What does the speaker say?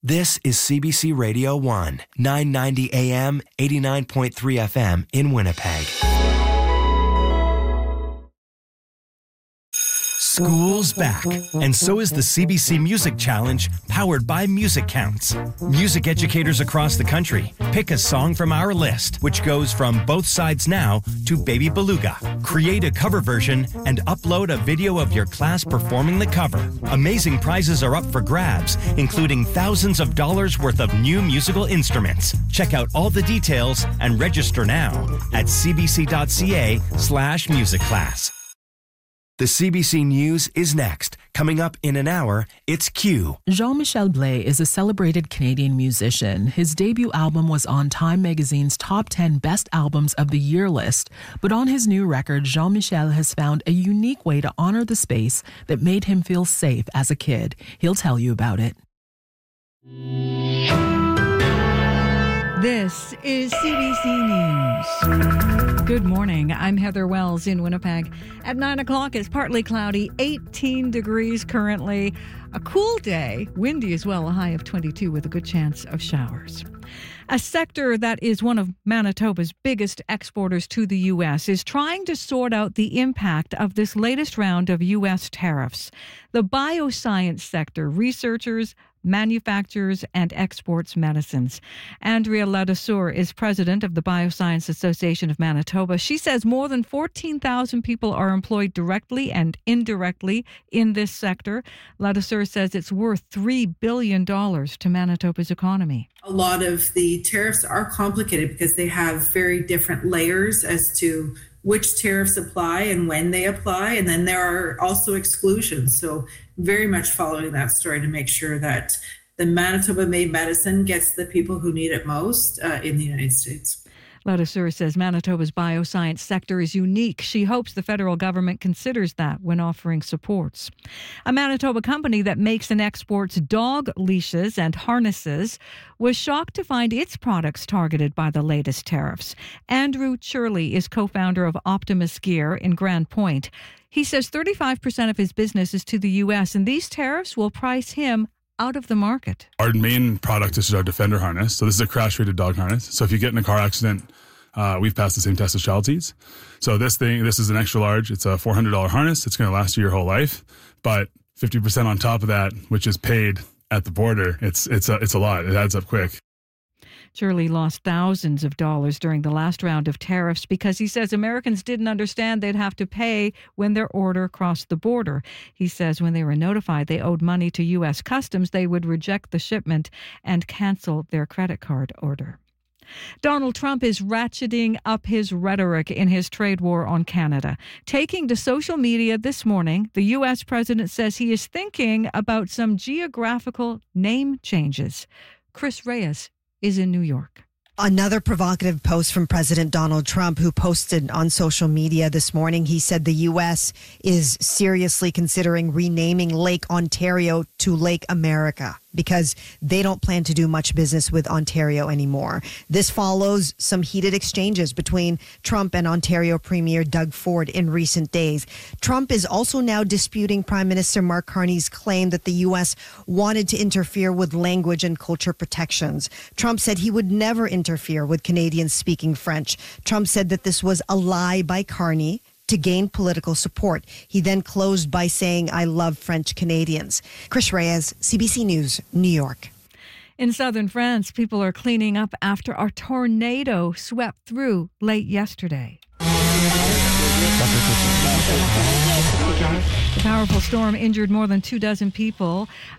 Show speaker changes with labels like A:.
A: This is CBC Radio 1, 990 AM, 89.3 FM in Winnipeg. School's back, and so is the CBC Music Challenge, powered by Music Counts. Music educators across the country pick a song from our list, which goes from Both Sides Now to Baby Beluga. Create a cover version and upload a video of your class performing the cover. Amazing prizes are up for grabs, including thousands of dollars worth of new musical instruments. Check out all the details and register now at cbc.ca/musicclass. The CBC News is next. Coming up in an hour, it's Q.
B: Jean-Michel Blais is a celebrated Canadian musician. His debut album was on Time magazine's top 10 best albums of the year list. But on his new record, Jean-Michel has found a unique way to honor the space that made him feel safe as a kid. He'll tell you about it.
C: This is CBC News. Good morning. I'm Heather Wells in Winnipeg. At 9 o'clock, it's partly cloudy, 18 degrees currently. A cool day, windy as well, a high of 22 with a good chance of showers. A sector that is one of Manitoba's biggest exporters to the U.S. is trying to sort out the impact of this latest round of U.S. tariffs. The bioscience sector, researchers, manufactures and exports medicines. Andrea Ladouceur is president of the Bioscience Association of Manitoba. She says more than 14,000 people are employed directly and indirectly in this sector. Ladouceur says it's worth $3 billion to Manitoba's economy.
D: A lot of the tariffs are complicated because they have very different layers as to which tariffs apply and when they apply. And then there are also exclusions. So very much following that story to make sure that the Manitoba-made medicine gets the people who need it most in the United States.
C: Ladouceur says Manitoba's bioscience sector is unique. She hopes the federal government considers that when offering supports. A Manitoba company that makes and exports dog leashes and harnesses was shocked to find its products targeted by the latest tariffs. Andrew Churley is co-founder of Optimus Gear in Grand Point. He says 35% of his business is to the U.S., and these tariffs will price him out of the market.
E: Our main product is our Defender harness. So this is a crash-rated dog harness. So if you get in a car accident, we've passed the same test as child seats. So this is an extra large. It's a $400 harness. It's going to last you your whole life. But 50% on top of that, which is paid at the border, it's a lot. It adds up quick.
C: Shirley lost thousands of dollars during the last round of tariffs because he says Americans didn't understand they'd have to pay when their order crossed the border. He says when they were notified they owed money to U.S. Customs, they would reject the shipment and cancel their credit card order. Donald Trump is ratcheting up his rhetoric in his trade war on Canada. Taking to social media this morning, the U.S. president says he is thinking about some geographical name changes. Chris Reyes is in New York.
F: Another provocative post from President Donald Trump, who posted on social media this morning. He said the U.S. is seriously considering renaming Lake Ontario to Lake America because they don't plan to do much business with Ontario anymore. This follows some heated exchanges between Trump and Ontario Premier Doug Ford in recent days. Trump is also now disputing Prime Minister Mark Carney's claim that the U.S. wanted to interfere with language and culture protections. Trump said he would never interfere with Canadians speaking French. Trump said that this was a lie by Carney to gain political support. He then closed by saying, "I love French Canadians." Chris Reyes, CBC News, New York.
C: In southern France, people are cleaning up after a tornado swept through late yesterday. The powerful storm injured more than 24 people.